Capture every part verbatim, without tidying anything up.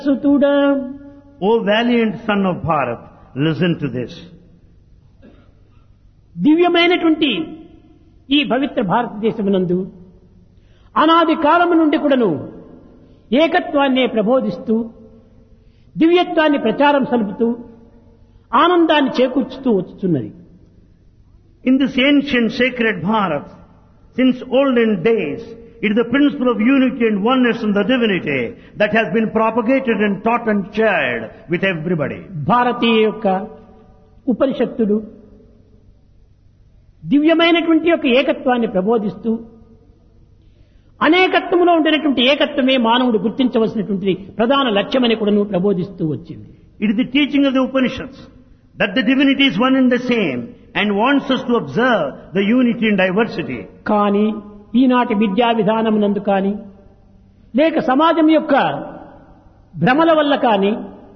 సుతుడా, O valiant son of Bharat, listen to this. దివ్యమైనటువంటి ఈ పవిత్ర భారతదేశమునందు అనాది కాలము నుండి కూడాను ఏకత్వాన్నే ప్రబోధిస్తూ దివ్యత్వాన్ని ప్రచారం సలుపుతూ ఆనందాన్ని చేకూర్చుతూ వచ్చుతున్నది. In this ancient sacred Bharat, since olden days, it is the principle of unity and oneness in the divinity that has been propagated and taught and shared with everybody. భారతీయ యొక్క ఉపనిషత్తులు దివ్యమైనటువంటి యొక్క ఏకత్వాన్ని ప్రబోధిస్తూ అనేకత్వంలో ఉండేటువంటి ఏకత్వమే మానవుడు గుర్తించవలసినటువంటి ప్రధాన లక్ష్యమని కూడాను ప్రబోధిస్తూ వచ్చింది. It is the teaching of the Upanishads that the divinity is one and the same and wants us to observe the unity and diversity. కానీ ఈనాటి విద్యా విధానమునందు కానీ లేక సమాజం యొక్క భ్రమల వల్ల కానీ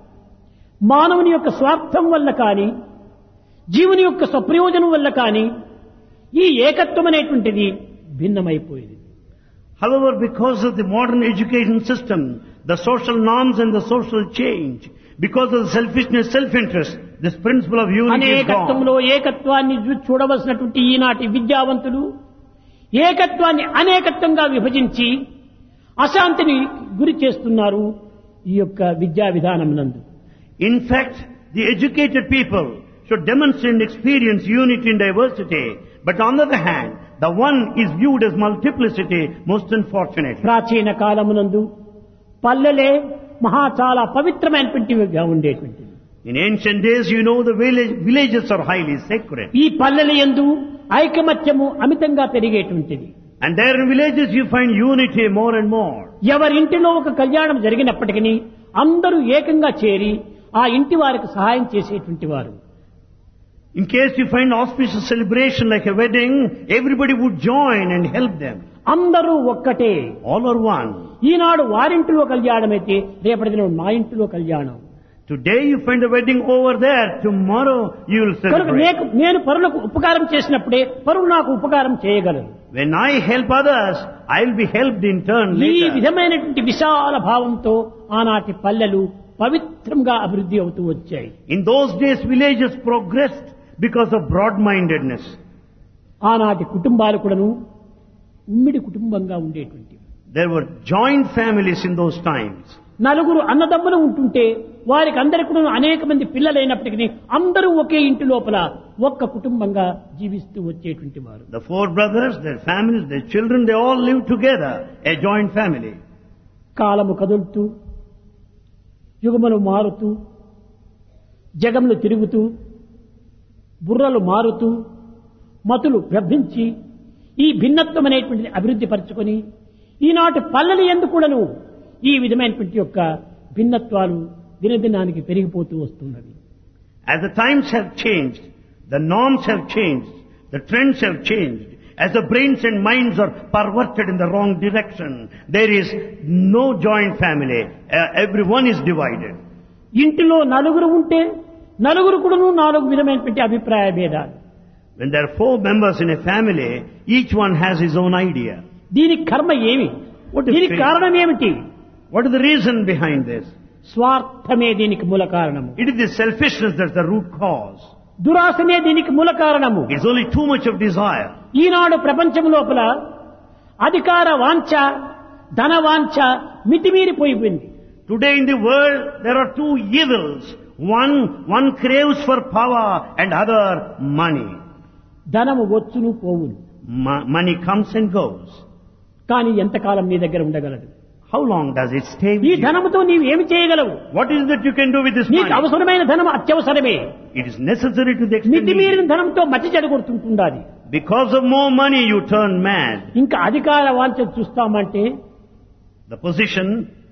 మానవుని యొక్క స్వార్థం వల్ల కానీ జీవుని యొక్క స్వప్రయోజనం వల్ల కానీ ఈ ఏకత్వం అనేటువంటిది భిన్నమైపోయింది. However, because of the modern education system, the social norms and the social change, because of the selfishness, self-interest, this principle of unity is gone. అనేకత్వంలో ఏకత్వాన్ని చూడవలసినటువంటి ఈనాటి విద్యావంతులు ఏకత్వాన్ని అనేకత్వంగా విభజించి అశాంతిని గురి చేస్తున్నారు ఈ యొక్క విద్యా విధానమునందు. In fact, the educated people should demonstrate and experience unity and diversity, but on the other hand, the one is viewed as multiplicity, most unfortunately. ప్రాచీన కాలమునందు పల్లెలే మహా చాలా పవిత్రమైనటువంటివిగా ఉండేటువంటివి. In ancient days, you know, the village, villages are highly sacred. ఈ పల్లెల యందు ఐకమత్యము అమితంగా పెరిగేటువంటిది. And there in villages you find unity more and more. ఎవరింటిలో ఒక కళ్యాణం జరిగినప్పటికీ అందరూ ఏకంగా చేరి ఆ ఇంటి వారికి సహాయం చేసేటువంటి వారు. In case you find auspicious celebration like a wedding, everybody would join and help them. అందరూ ఒక్కటే. All are one. ఈనాడు వారింటిలో కళ్యాణం అయితే రేపటి దినం మా ఇంటిలో కళ్యాణం. Today you find a wedding over there, tomorrow you will కనుక celebrate. నేను పరులకు ఉపకారం చేసినప్పుడే పరులు నాకు ఉపకారం చేయగలరు. When I help others, I will be helped in turn ఈ later. విధమైనటువంటి విశాల భావంతో ఆనాటి పల్లెలు పవిత్రంగా అభివృద్ధి అవుతూ వచ్చాయి. In those days villages progressed because of broad-mindedness. ఆనాటి కుటుంబాలు కూడాను ఉమ్మిడి కుటుంబంగా ఉండేటువంటివి. There were joint families in those times. నలుగురు అన్నదమ్ములు ఉంటుంటే వారికి అందరికి కూడా అనేక మంది పిల్లలైనప్పటికీ అందరూ ఒకే ఇంటి లోపల ఒక్క కుటుంబంగా జీవిస్తూ వచ్చేటువంటి వారు. The four brothers, their families, their children, they all live together, a joint family. కాలము కదులుతూ యుగములు మారుతూ జగములు తిరుగుతూ బుర్రలు మారుతూ మతులు భ్రమించి ఈ భిన్నత్వం అనేటువంటిది అభివృద్ధి పరచుకొని ఈనాటి పల్లెలు యందు కూడాను ఈ విధమైనటువంటి యొక్క భిన్నత్వాలు దినదినానికి పెరిగిపోతూ వస్తున్నవి. As the times have changed, the norms have changed, the trends have changed. As the brains and minds are perverted in the wrong direction, there is no joint family. Uh, everyone is divided. ఇంటిలో నలుగురు ఉంటే నలుగురు కూడాను నాలుగు విధమైనటువంటి అభిప్రాయ భేదాలు. When there are four members in a family, each one has his own idea. దీనికి కర్మ ఏమి? What is దీనికి fate? కారణం ఏమిటి? What is the reason behind this? స్వార్థమే దీనికి మూల కారణము. It is the selfishness that's the root cause. దురాశనే దీనికి మూల కారణము. It's only too much of desire. ఈనాడు ప్రపంచం లోపల అధికార వాంఛ ధన వాంఛ మితిమీరిపోయింది. Today in the world, there are two evils. One, one craves for power and other money. ధనము వచ్చును పోవును. Mo- money comes and goes. కానీ ఎంతకాలం నీ దగ్గర ఉండగలదు? How long does it stay ఈ with you? ధనముతో నీవు ఏమి చేయగలవు? What is that you can do with this నీకు money? అవసరమైన ధనం అత్యవసరమే. It is necessary to the extent మితిమీరిన needed. ధనంతో మతి చెడగొడుతుంటుండాలి. Because of more money, you turn mad. ఇంకా అధికార వాంఛ చూస్తామంటే The position,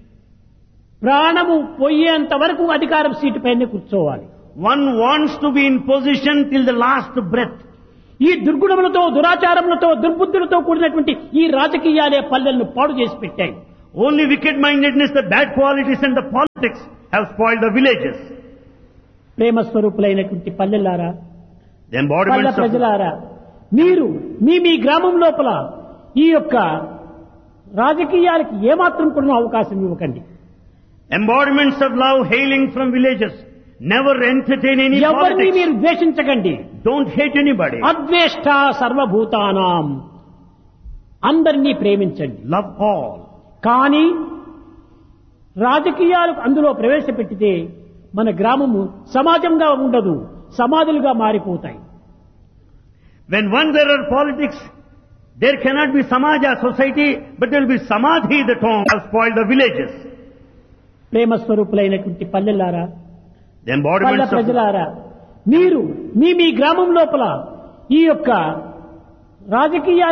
ప్రాణము పోయేంత వరకు అధికారం సీటు పైన కూర్చోవాలి. one wants to be in position till the last breath. ఈ దుర్గుణములతో దురాచారములతో దుర్బుద్ధులతో కూడినటువంటి ఈ రాజకీయాలే పల్లెలను పాడు చేసి పెట్టాయి. Only wicked-mindedness, the bad qualities and the politics have spoiled the villages. Prema స్వరూపులైనటువంటి పల్లెలారా, The పల్లె embodiments of... ప్రజలారా, మీరు మీ మీ గ్రామం లోపల ఈ యొక్క రాజకీయాలకి ఏమాత్రం కూడా అవకాశం ఇవ్వకండి. Embodiments of love hailing from villages. Never entertain any ఎవరిని politics. మీరు ద్వేషించకండి. Don't hate anybody. అద్వేష్ట సర్వభూతానాం, అందరినీ ప్రేమించండి. Love all. కానీ రాజకీయాలకు అందులో ప్రవేశపెట్టితే మన గ్రామము సమాజంగా ఉండదు, సమాధులుగా మారిపోతాయి. When once there are politics, there cannot be samaja, society, but there will be samadhi that will spoil the villages. Prema స్వరూపులైనటువంటి పల్లెలారా, The పల్లె embodiments of ప్రజలారా, మీరు మీ మీ గ్రామం లోపల ఈ యొక్క రాజకీయ